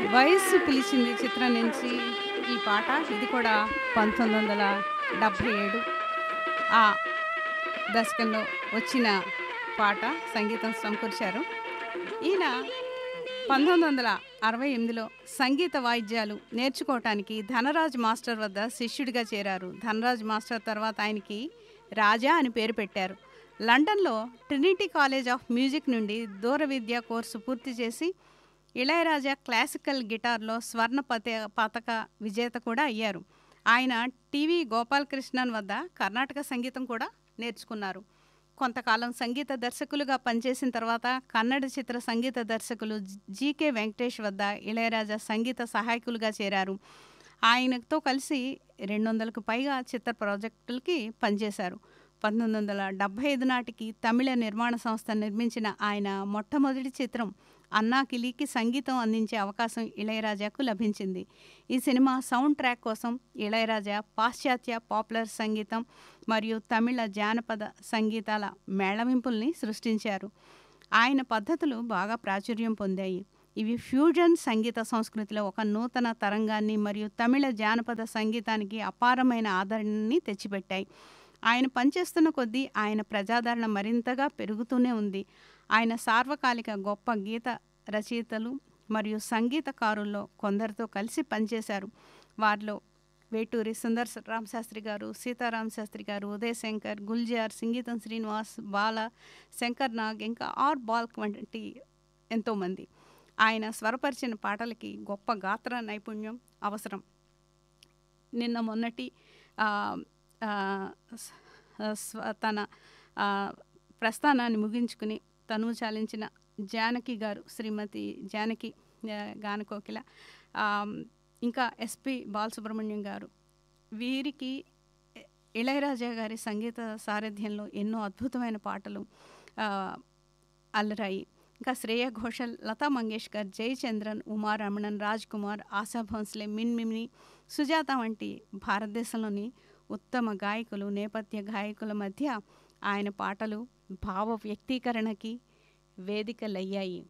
వయస్సు పిలిచింది చిత్రం నుంచి ఈ పాట. ఇది కూడా 1977 ఆ దశకంలో వచ్చిన పాట. సంగీతం సమకూర్చారు. ఈయన 1968లో సంగీత వాయిద్యాలు నేర్చుకోవటానికి ధనరాజ్ మాస్టర్ వద్ద శిష్యుడిగా చేరారు. ధనరాజ్ మాస్టర్ తర్వాత ఆయనకి రాజా అని పేరు పెట్టారు. లండన్లో ట్రినిటీ కాలేజ్ ఆఫ్ మ్యూజిక్ నుండి దూర విద్యా కోర్సు పూర్తి చేసి ఇళయరాజా క్లాసికల్ గిటార్లో స్వర్ణ పతక విజేత కూడా అయ్యారు. ఆయన టీవీ గోపాలకృష్ణన్ వద్ద కర్ణాటక సంగీతం కూడా నేర్చుకున్నారు. కొంతకాలం సంగీత దర్శకులుగా పనిచేసిన తర్వాత కన్నడ చిత్ర సంగీత దర్శకులు జీకే వెంకటేష్ వద్ద ఇళయరాజా సంగీత సహాయకులుగా చేరారు. ఆయనతో కలిసి 200కు పైగా చిత్ర ప్రాజెక్టులకి పనిచేశారు. 1975 నాటికి తమిళ నిర్మాణ సంస్థ నిర్మించిన ఆయన మొట్టమొదటి చిత్రం అన్నాకిలికి సంగీతం అందించే అవకాశం ఇళయరాజాకు లభించింది. ఈ సినిమా సౌండ్ ట్రాక్ కోసం ఇళయరాజా పాశ్చాత్య పాపులర్ సంగీతం మరియు తమిళ జానపద సంగీతాల మేళవింపుల్ని సృష్టించారు. ఆయన పద్ధతులు బాగా ప్రాచుర్యం పొందాయి. ఇవి ఫ్యూజన్ సంగీత సంస్కృతిలో ఒక నూతన తరంగాన్ని మరియు తమిళ జానపద సంగీతానికి అపారమైన ఆదరణని తెచ్చిపెట్టాయి. ఆయన పనిచేస్తున్న కొద్దీ ఆయన ప్రజాదరణ మరింతగా పెరుగుతూనే ఉంది. ఆయన సార్వకాలిక గొప్ప గీత రచయితలు మరియు సంగీతకారుల్లో కొందరితో కలిసి పనిచేశారు. వారిలో వేటూరి సుందర రామశాస్త్రి గారు, సీతారామ శాస్త్రి గారు, ఉదయ్ శంకర్, గుల్జార్, సంగీతం శ్రీనివాస్, బాల, శంకర్ నాగ్, ఇంకా ఆర్ బాల్క్ వంటి ఎంతోమంది. ఆయన స్వరపరిచిన పాటలకి గొప్ప గాత్ర నైపుణ్యం అవసరం. నిన్న మొన్నటి తన ప్రస్థానాన్ని ముగించుకుని తనువు చాలించిన జానకి గారు, శ్రీమతి జానకి గానకోకిల, ఇంకా ఎస్పి బాలసుబ్రహ్మణ్యం గారు, వీరికి ఇళయరాజా గారి సంగీత సారథ్యంలో ఎన్నో అద్భుతమైన పాటలు అల్లరాయి. ఇంకా శ్రేయ ఘోషల్, లతా మంగేష్కర్, జయచంద్రన్, ఉమారమణన్, రాజ్ కుమార్, ఆశా భోంస్లే, మిన్మిని, సుజాత వంటి భారతదేశంలోని ఉత్తమ గాయకులు, నేపథ్య గాయకుల మధ్య ఆయన పాటలు భావ వ్యక్తీకరణకి వేదికలయ్యాయి.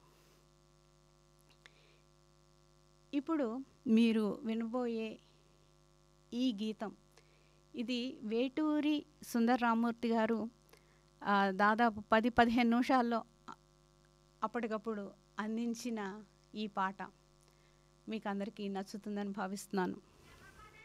ఇప్పుడు మీరు వినబోయే ఈ గీతం, ఇది వేటూరి సుందర రామూర్తి గారు దాదాపు 10-15 నిమిషాల్లో అప్పటికప్పుడు అందించిన ఈ పాట మీకు అందరికీ నచ్చుతుందని భావిస్తున్నాను.